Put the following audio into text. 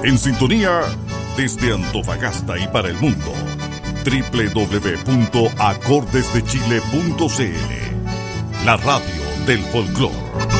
En sintonía desde Antofagasta y para el mundo. www.acordesdechile.cl. La radio del folclore.